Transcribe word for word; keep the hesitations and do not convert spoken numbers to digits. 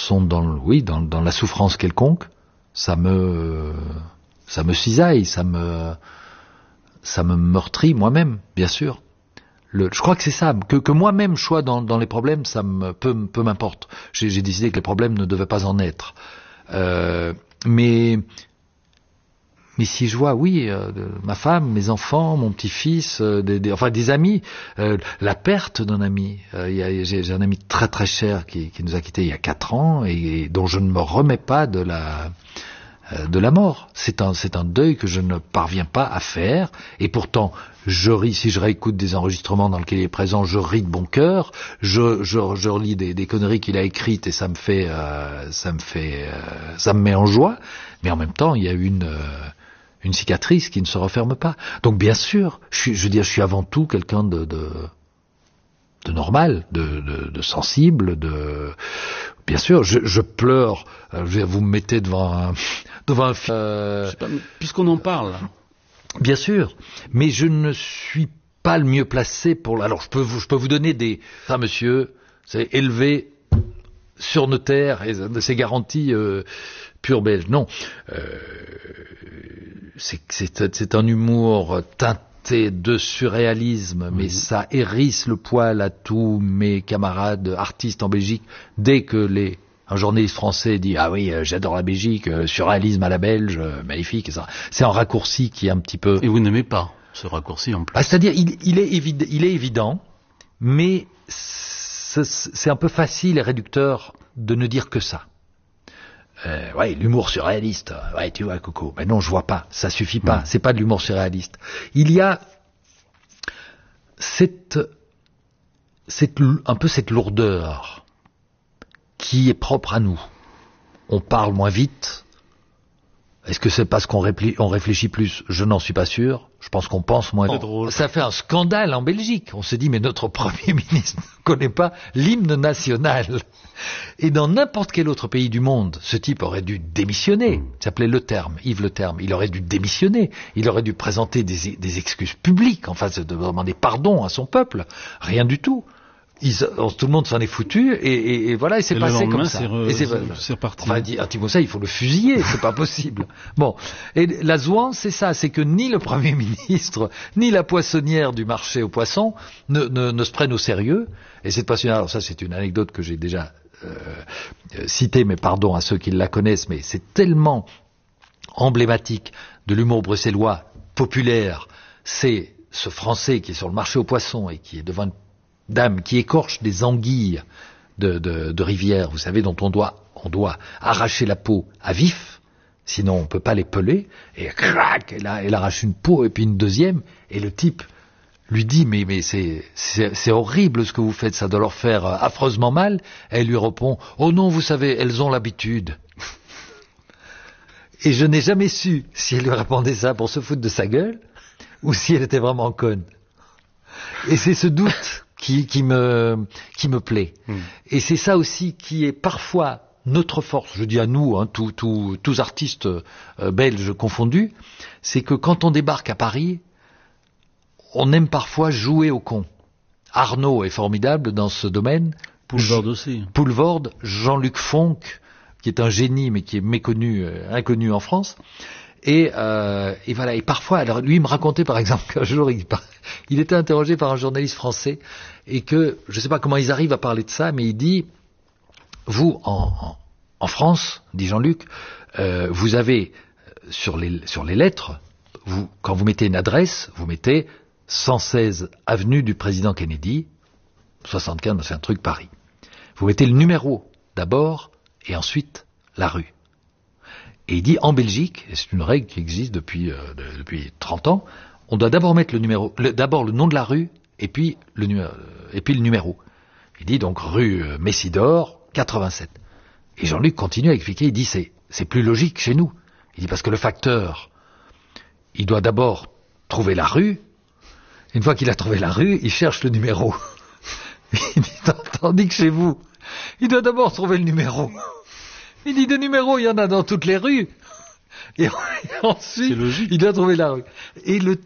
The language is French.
sont dans, le, oui, dans, dans la souffrance quelconque, ça me, ça me cisaille, ça me, ça me meurtrit moi-même, bien sûr. Le, je crois que c'est ça, que, que moi-même je sois dans, dans les problèmes, ça me, peu, peu m'importe. J'ai, j'ai décidé que les problèmes ne devaient pas en être. Euh, mais, mais si je vois, oui, euh, ma femme, mes enfants, mon petit-fils, euh, des, des, enfin des amis, euh, la perte d'un ami. Euh, y a, j'ai, j'ai un ami très très cher qui, qui nous a quittés il y a quatre ans et, et dont je ne me remets pas de la de la mort. C'est un, c'est un deuil que je ne parviens pas à faire, et pourtant, je ris, si je réécoute des enregistrements dans lesquels il est présent, je ris de bon cœur, je, je, je relis des, des conneries qu'il a écrites et ça me fait, euh, ça me fait, euh, ça me met en joie, mais en même temps, il y a une, euh, une cicatrice qui ne se referme pas. Donc bien sûr, je suis, je veux dire, je suis avant tout quelqu'un de, de, de normal, de, de, de sensible, de, bien sûr, je, je pleure, euh, vous me mettez devant un, devant un film. Euh... Je sais pas, puisqu'on en parle. Bien sûr, mais je ne suis pas le mieux placé pour... Alors, je peux vous, je peux vous donner des... Ça, monsieur, c'est élevé sur nos terres, et c'est garanti euh, pur belge. Non, euh, c'est, c'est, c'est un humour teinté de surréalisme, mais mmh. ça hérisse le poil à tous mes camarades artistes en Belgique dès que les... Un journaliste français dit « Ah oui, euh, j'adore la Belgique, euh, surréalisme à la belge, euh, magnifique. » et ça. C'est un raccourci qui est un petit peu... Et vous n'aimez pas ce raccourci en plus. Ah, c'est-à-dire, il, il, est évid- il est évident, mais c'est, c'est un peu facile et réducteur de ne dire que ça. Euh, ouais, l'humour surréaliste, ouais, tu vois, Coco. Mais non, je vois pas, ça suffit pas, mmh. c'est pas de l'humour surréaliste. Il y a cette, cette, un peu cette lourdeur qui est propre à nous. On parle moins vite. Est-ce que c'est parce qu'on réfléchit, on réfléchit plus? Je n'en suis pas sûr. Je pense qu'on pense moins vite. Ça fait un scandale en Belgique. On se dit, mais notre Premier ministre ne connaît pas l'hymne national. Et dans n'importe quel autre pays du monde, ce type aurait dû démissionner. Il s'appelait Le Terme, Yves Le Terme. Il aurait dû démissionner. Il aurait dû présenter des, des excuses publiques, enfin, de demander pardon à son peuple. Rien du tout. Ils, tout le monde s'en est foutu et, et, et voilà, et c'est et passé comme ça. C'est, re, et c'est, c'est, c'est reparti. Enfin, un type ça, il faut le fusiller, c'est pas possible. Bon, et la zouan, c'est ça, c'est que ni le Premier ministre, ni la poissonnière du marché aux poissons ne, ne, ne se prennent au sérieux. Et cette poissonnière, alors ça, c'est une anecdote que j'ai déjà euh, citée, mais pardon à ceux qui la connaissent, mais c'est tellement emblématique de l'humour bruxellois populaire. C'est ce Français qui est sur le marché aux poissons et qui est devant une dame qui écorche des anguilles de, de, de rivière, vous savez, dont on doit, on doit arracher la peau à vif, sinon on ne peut pas les peler, et crac, elle, a, elle arrache une peau, et puis une deuxième, et le type lui dit, mais, mais c'est, c'est, c'est horrible ce que vous faites, ça doit leur faire affreusement mal. Elle lui répond, oh non, vous savez, elles ont l'habitude. Et je n'ai jamais su si elle lui répondait ça pour se foutre de sa gueule, ou si elle était vraiment conne. Et c'est ce doute Qui, qui me qui me plaît. Mmh. Et c'est ça aussi qui est parfois notre force, je dis à nous, hein, tous, tous, tous artistes euh, belges confondus, c'est que quand on débarque à Paris, on aime parfois jouer au con. Arnaud est formidable dans ce domaine. Poulvord aussi. Poulvord, Jean-Luc Fonck, qui est un génie mais qui est méconnu, euh, inconnu en France. Et, euh, et voilà. Et parfois, alors lui il me racontait par exemple qu'un jour il, il était interrogé par un journaliste français et que je ne sais pas comment ils arrivent à parler de ça, mais il dit vous en, en, en France, dit Jean-Luc, euh, vous avez sur les sur les lettres, vous quand vous mettez une adresse, vous mettez cent seize avenue du Président Kennedy, soixante-quinze, c'est un truc Paris. Vous mettez le numéro d'abord et ensuite la rue. Et il dit, en Belgique, et c'est une règle qui existe depuis, euh, de, depuis trente ans, on doit d'abord mettre le numéro, le, d'abord le nom de la rue, et puis le, numéro, et puis le numéro. Il dit donc rue euh, Messidor, quatre-vingt-sept. Et Jean-Luc continue à expliquer, il dit, c'est, c'est plus logique chez nous. Il dit, parce que le facteur, il doit d'abord trouver la rue, une fois qu'il a trouvé la rue, il cherche le numéro. Il dit, tandis que chez vous, il doit d'abord trouver le numéro. Il dit, des numéros, il y en a dans toutes les rues. Et ensuite, il doit trouver la rue. Et le